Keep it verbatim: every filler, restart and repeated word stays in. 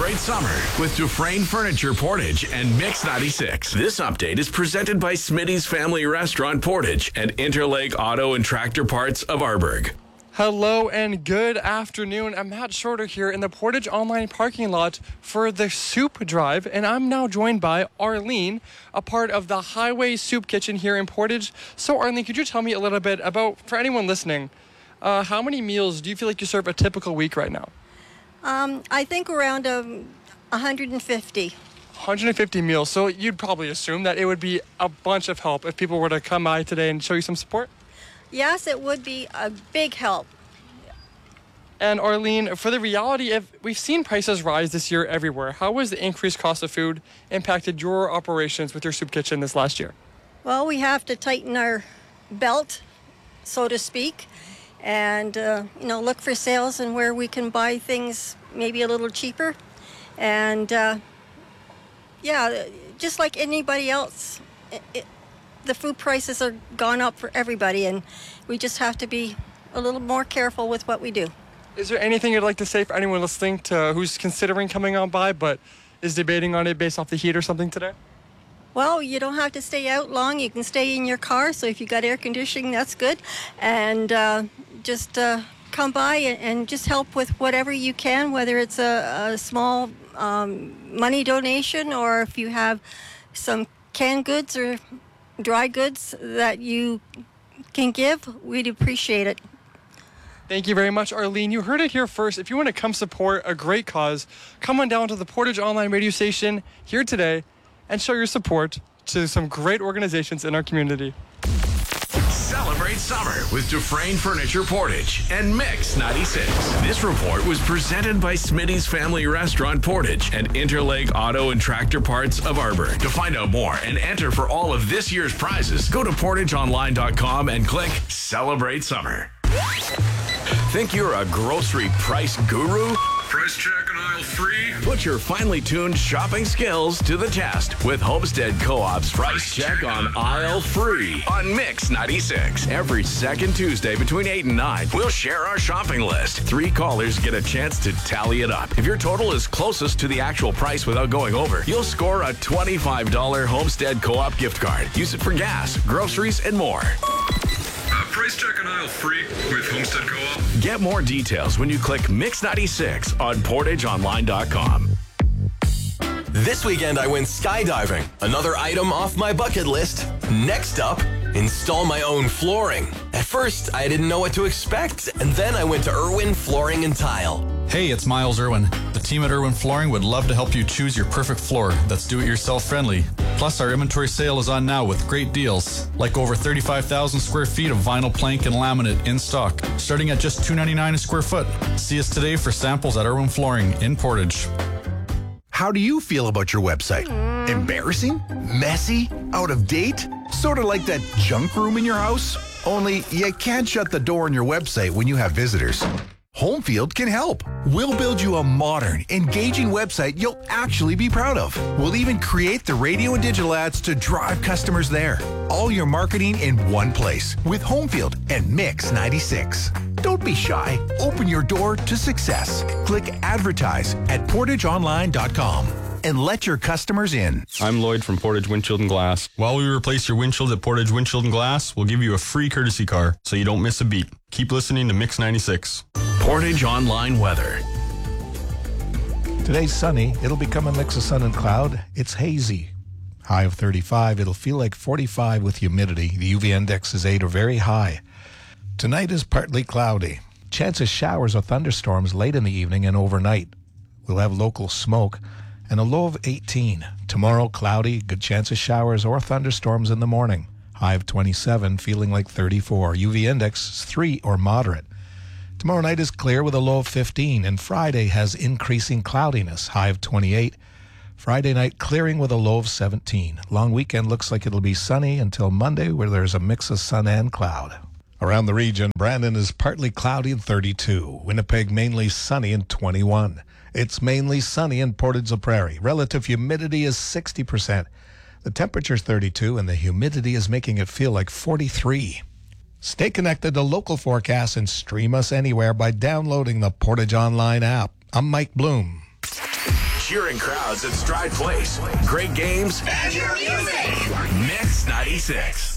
Celebrate summer with Dufresne Furniture Portage and Mix ninety-six. This update is presented by Smitty's Family Restaurant Portage and Interlake Auto and Tractor Parts of Arborg. Hello and good afternoon. I'm Matt Shorter here in the Portage Online parking lot for the Soup Drive, and I'm now joined by Arlene, a part of the Highway Soup Kitchen here in Portage. So Arlene, could you tell me a little bit about, for anyone listening, uh, how many meals do you feel like you serve a typical week right now? Um, I think around um, one hundred fifty. one hundred fifty meals. So you'd probably assume that it would be a bunch of help if people were to come by today and show you some support? Yes, it would be a big help. And Arlene, for the reality of, we've seen prices rise this year everywhere. How has the increased cost of food impacted your operations with your soup kitchen this last year? Well, we have to tighten our belt, so to speak, and uh, you know, look for sales and where we can buy things maybe a little cheaper. And uh, yeah, just like anybody else, it, it, the food prices are gone up for everybody, and we just have to be a little more careful with what we do. Is there anything you'd like to say for anyone listening to who's considering coming on by but is debating on it based off the heat or something today? Well, you don't have to stay out long. You can stay in your car, so if you got air conditioning, that's good. And uh, just uh, come by and, and just help with whatever you can, whether it's a, a small um, money donation or if you have some canned goods or dry goods that you can give, we'd appreciate it. Thank you very much, Arlene. You heard it here first. If you want to come support a great cause, come on down to the Portage Online radio station here today and show your support to some great organizations in our community. Celebrate summer with Dufresne Furniture Portage and Mix ninety-six. This report was presented by Smitty's Family Restaurant Portage and Interlake Auto and Tractor Parts of Arborg. To find out more and enter for all of this year's prizes, go to portage online dot com and click Celebrate Summer. Think you're a grocery price guru? Price check on aisle three. Put your finely tuned shopping skills to the test with Homestead Co-op's Price Check on Aisle three on Mix ninety-six. Every second Tuesday between eight and nine, we'll share our shopping list. Three callers get a chance to tally it up. If your total is closest to the actual price without going over, you'll score a twenty-five dollars Homestead Co-op gift card. Use it for gas, groceries, and more. Uh, price check on aisle three with Homestead Co-op. Get more details when you click Mix ninety-six on portage online dot com. This weekend I went skydiving, another item off my bucket list. Next up, install my own flooring. At first, I didn't know what to expect, and then I went to Irwin Flooring and Tile. Hey, it's Miles Irwin. The team at Irwin Flooring would love to help you choose your perfect floor that's do-it-yourself friendly. Plus, our inventory sale is on now with great deals, like over thirty-five thousand square feet of vinyl plank and laminate in stock, starting at just two dollars and ninety-nine cents a square foot. See us today for samples at Irwin Flooring in Portage. How do you feel about your website? Embarrassing? Messy? Out of date? Sort of like that junk room in your house? Only you can't shut the door on your website when you have visitors. Homefield can help. We'll build you a modern, engaging website you'll actually be proud of. We'll even create the radio and digital ads to drive customers there. All your marketing in one place with Homefield and Mix ninety-six. Don't be shy. Open your door to success. Click advertise at portage online dot com and let your customers in. I'm Lloyd from Portage Windshield and Glass. While we replace your windshield at Portage Windshield and Glass, we'll give you a free courtesy car so you don't miss a beat. Keep listening to Mix ninety-six. Portage Online weather. Today's sunny. It'll become a mix of sun and cloud. It's hazy. High of thirty-five. It'll feel like forty-five with humidity. The U V index is eight or very high. Tonight is partly cloudy. Chance of showers or thunderstorms late in the evening and overnight. We'll have local smoke and a low of eighteen. Tomorrow, cloudy, good chance of showers or thunderstorms in the morning. High of twenty-seven, feeling like thirty-four. U V index is three or moderate. Tomorrow night is clear with a low of fifteen, and Friday has increasing cloudiness, high of twenty-eight. Friday night clearing with a low of seventeen. Long weekend looks like it'll be sunny until Monday, where there's a mix of sun and cloud. Around the region, Brandon is partly cloudy and thirty-two. Winnipeg mainly sunny and twenty-one. It's mainly sunny in Portage la Prairie. Relative humidity is sixty percent. The temperature is thirty-two, and the humidity is making it feel like forty-three. Stay connected to local forecasts and stream us anywhere by downloading the Portage Online app. I'm Mike Bloom. cheering crowds at Stride Place. Great games. And your music. Mix ninety-six.